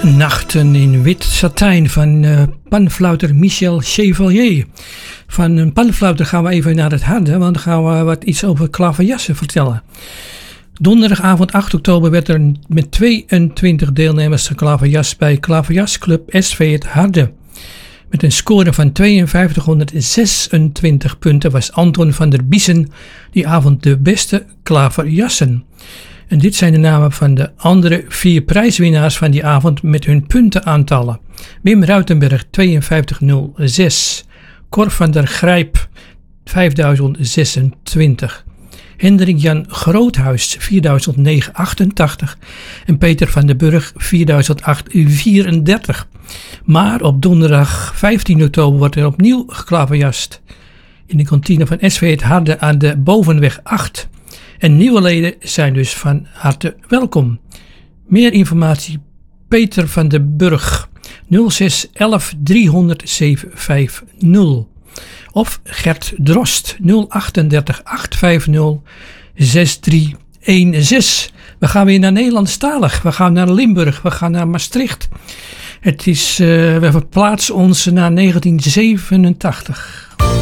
Nachten in wit satijn van panfluiter Michel Chevalier. Van een panfluiter gaan we even naar het harde, want dan gaan we iets over klaverjassen vertellen. Donderdagavond 8 oktober werd er met 22 deelnemers klaverjas bij Klaverjasclub SV Het Harde. Met een score van 5226 punten was Anton van der Biesen die avond de beste klaverjassen. En dit zijn de namen van de andere 4 prijswinnaars van die avond met hun puntenaantallen. Wim Ruitenberg 5206, Cor van der Grijp 5026, Hendrik Jan Groothuis 400988 en Peter van den Burg 4034. Maar op donderdag 15 oktober wordt er opnieuw geklaverjast in de kantine van SV Het Harde aan de Bovenweg 8. En nieuwe leden zijn dus van harte welkom. Meer informatie Peter van den Burg 06 11 300 750 of Gert Drost 038 850 6316. We gaan weer naar Nederlandstalig. We gaan naar Limburg. We gaan naar Maastricht. We verplaatsen ons naar 1987.